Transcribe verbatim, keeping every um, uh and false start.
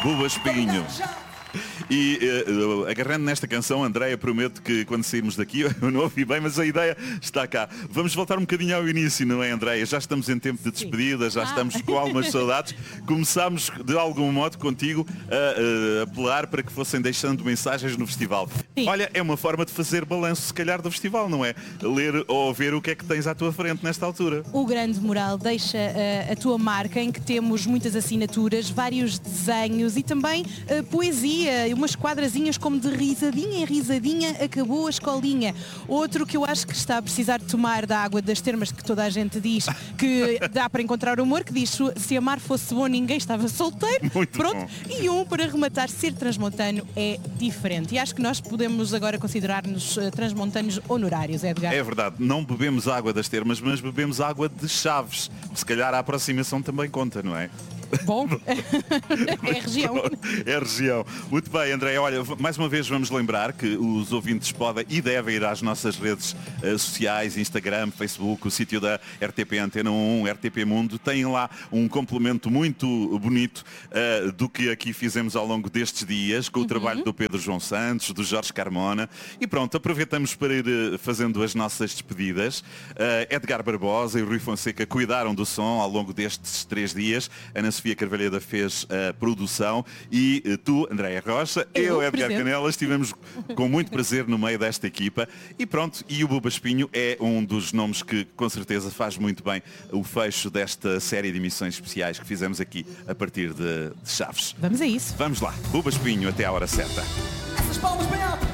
Buba Espinho. E uh, agarrando nesta canção, Andréia, prometo que quando sairmos daqui, eu não ouvi bem, mas a ideia está cá. Vamos voltar um bocadinho ao início, não é, Andréia? Já estamos em tempo de despedida, já ah. estamos com algumas saudades. Começámos de algum modo contigo a, a apelar para que fossem deixando mensagens no festival. Sim. Olha, é uma forma de fazer balanço, se calhar, do festival, não é? Ler ou ver o que é que tens à tua frente nesta altura. O Grande Mural deixa uh, a tua marca, em que temos muitas assinaturas, vários desenhos e também uh, poesia, umas quadrazinhas como de risadinha em risadinha acabou a escolinha. Outro que eu acho que está a precisar de tomar da água das termas, que toda a gente diz que dá para encontrar humor, que diz se amar fosse bom ninguém estava solteiro. Muito Pronto. Bom. E um para rematar, ser transmontano é diferente. E acho que nós podemos agora considerar-nos uh, transmontanos honorários, Edgar. É verdade, não bebemos água das termas, mas bebemos água de Chaves. Se calhar a aproximação também conta, não é? Bom, é região. É região. Muito bem, André. Olha, mais uma vez vamos lembrar que os ouvintes podem e devem ir às nossas redes uh, sociais, Instagram, Facebook, o sítio da R T P Antena um, R T P Mundo. Tem lá um complemento muito bonito uh, do que aqui fizemos ao longo destes dias, com o uhum. trabalho do Pedro João Santos, do Jorge Carmona. E pronto, aproveitamos para ir uh, fazendo as nossas despedidas. Uh, Edgar Barbosa e Rui Fonseca cuidaram do som ao longo destes três dias. Ana Sofia Carvalheda fez a produção e tu, Andréia Rocha, eu, eu Edgar presente. Canela, estivemos com muito prazer no meio desta equipa e pronto, e o Buba Espinho é um dos nomes que com certeza faz muito bem o fecho desta série de emissões especiais que fizemos aqui a partir de, de Chaves. Vamos a isso. Vamos lá, Buba Espinho até à hora certa. Essas palmas bem altas.